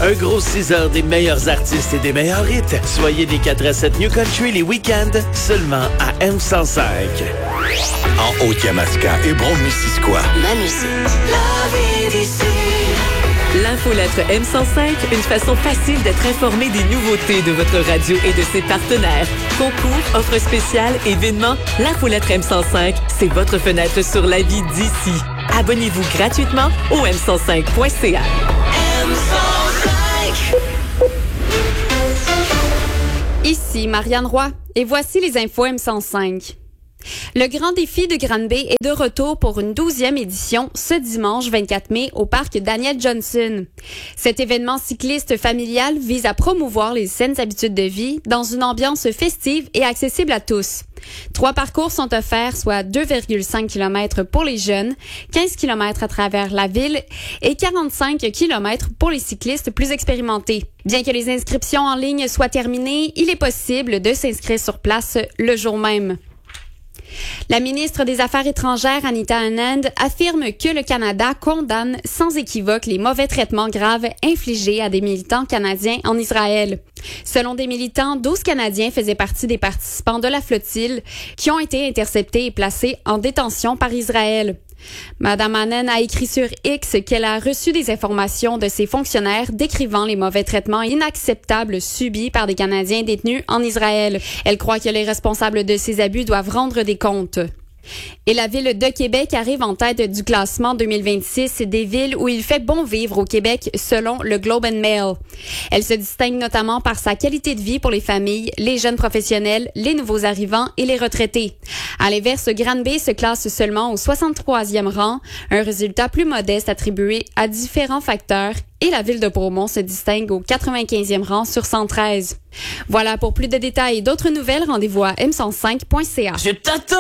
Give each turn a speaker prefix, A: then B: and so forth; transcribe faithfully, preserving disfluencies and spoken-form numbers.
A: Un gros six heures des meilleurs artistes et des meilleurs hits. Soyez des quatre à sept New Country les week-ends, seulement à M cent cinq.
B: En Haute-Yamaska et Brome-Missisquoi.
C: Ma musique. La vie d'ici.
D: L'infolettre M cent cinq, une façon facile d'être informé des nouveautés de votre radio et de ses partenaires. Concours, offres spéciales, événements, l'infolettre M cent cinq, c'est votre fenêtre sur la vie d'ici. Abonnez-vous gratuitement au m cent cinq point c a.
C: M cent cinq.
E: Ici Marianne Roy et voici les infos M cent cinq. Le Grand Défi de Granby est de retour pour une douzième édition ce dimanche vingt-quatre mai au parc Daniel Johnson. Cet événement cycliste familial vise à promouvoir les saines habitudes de vie dans une ambiance festive et accessible à tous. Trois parcours sont offerts, soit deux virgule cinq kilomètres pour les jeunes, quinze kilomètres à travers la ville et quarante-cinq kilomètres pour les cyclistes plus expérimentés. Bien que les inscriptions en ligne soient terminées, il est possible de s'inscrire sur place le jour même. La ministre des Affaires étrangères, Anita Anand, affirme que le Canada condamne sans équivoque les mauvais traitements graves infligés à des militants canadiens en Israël. Selon des militants, douze Canadiens faisaient partie des participants de la flottille qui ont été interceptés et placés en détention par Israël. Madame Anand a écrit sur X qu'elle a reçu des informations de ses fonctionnaires décrivant les mauvais traitements inacceptables subis par des Canadiens détenus en Israël. Elle croit que les responsables de ces abus doivent rendre des comptes. Et la ville de Québec arrive en tête du classement deux mille vingt-six des villes où il fait bon vivre au Québec selon le Globe and Mail. Elle se distingue notamment par sa qualité de vie pour les familles, les jeunes professionnels, les nouveaux arrivants et les retraités. À l'inverse, Granby se classe seulement au soixante-troisième rang, un résultat plus modeste attribué à différents facteurs, et la ville de Bromont se distingue au quatre-vingt-quinzième rang sur cent treize. Voilà, pour plus de détails et d'autres nouvelles, rendez-vous à m cent cinq point c a.
A: Je t'attends!